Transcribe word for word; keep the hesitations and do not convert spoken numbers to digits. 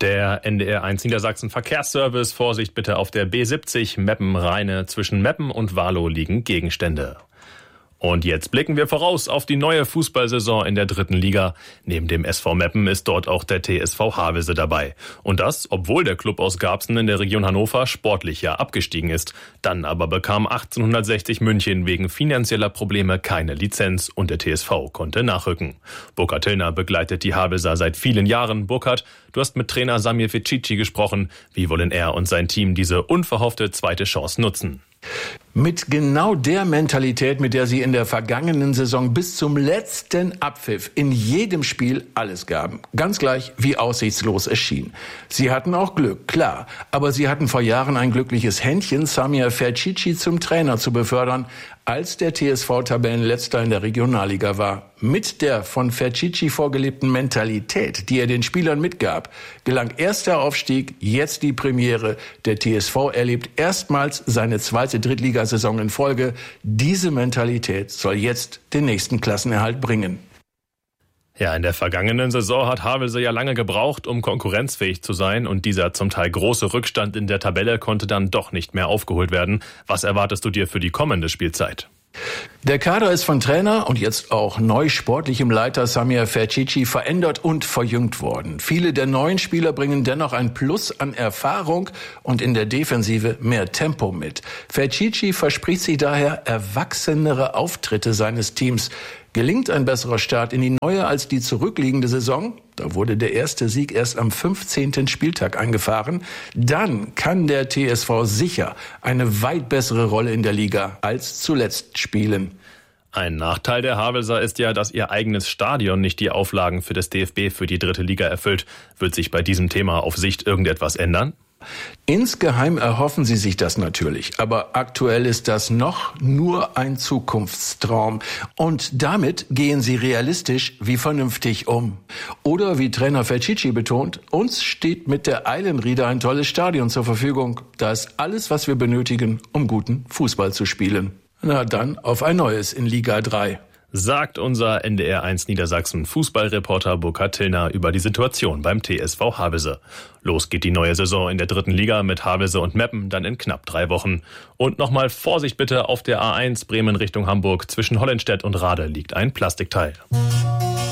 Der N D R eins Niedersachsen Verkehrsservice, Vorsicht bitte auf der B siebzig Meppen-Rheine. Zwischen Meppen und Wahlow liegen Gegenstände. Und jetzt blicken wir voraus auf die neue Fußballsaison in der dritten Liga. Neben dem S V Meppen ist dort auch der T S V Havelse dabei. Und das, obwohl der Club aus Garbsen in der Region Hannover sportlich ja abgestiegen ist. Dann aber bekam achtzehnhundertsechzig München wegen finanzieller Probleme keine Lizenz und der T S V konnte nachrücken. Burkhard Tillner begleitet die Havelser seit vielen Jahren. Burkhard, du hast mit Trainer Samir Ficici gesprochen. Wie wollen er und sein Team diese unverhoffte zweite Chance nutzen? Mit genau der Mentalität, mit der sie in der vergangenen Saison bis zum letzten Abpfiff in jedem Spiel alles gaben. Ganz gleich, wie aussichtslos es schien. Sie hatten auch Glück, klar. Aber sie hatten vor Jahren ein glückliches Händchen, Samir Ficici zum Trainer zu befördern, als der T S V Tabellenletzter in der Regionalliga war. Mit der von Ficici vorgelebten Mentalität, die er den Spielern mitgab, gelang erst der Aufstieg, jetzt die Premiere. Der T S V erlebt erstmals seine zweite Drittligasaison in Folge. Diese Mentalität soll jetzt den nächsten Klassenerhalt bringen. Ja, in der vergangenen Saison hat Havelse ja lange gebraucht, um konkurrenzfähig zu sein, und dieser zum Teil große Rückstand in der Tabelle konnte dann doch nicht mehr aufgeholt werden. Was erwartest du dir für die kommende Spielzeit? Der Kader ist von Trainer und jetzt auch neu sportlichem Leiter Samir Ficici verändert und verjüngt worden. Viele der neuen Spieler bringen dennoch ein Plus an Erfahrung und in der Defensive mehr Tempo mit. Ficici verspricht sich daher erwachsenere Auftritte seines Teams. Gelingt ein besserer Start in die neue als die zurückliegende Saison, da wurde der erste Sieg erst am fünfzehnten Spieltag eingefahren, dann kann der T S V sicher eine weit bessere Rolle in der Liga als zuletzt spielen. Ein Nachteil der Havelser ist ja, dass ihr eigenes Stadion nicht die Auflagen für das D F B für die dritte Liga erfüllt. Wird sich bei diesem Thema auf Sicht irgendetwas ändern? Insgeheim erhoffen sie sich das natürlich, aber aktuell ist das noch nur ein Zukunftstraum. Und damit gehen sie realistisch wie vernünftig um. Oder wie Trainer Ficici betont, uns steht mit der Eilenriede ein tolles Stadion zur Verfügung. Da ist alles, was wir benötigen, um guten Fußball zu spielen. Na dann auf ein neues in Liga drei. Sagt unser N D R eins Niedersachsen Fußballreporter Burkhard Tillner über die Situation beim T S V Havelse. Los geht die neue Saison in der dritten Liga mit Havelse und Meppen dann in knapp drei Wochen. Und nochmal Vorsicht bitte auf der A eins Bremen Richtung Hamburg. Zwischen Hollenstedt und Rade liegt ein Plastikteil.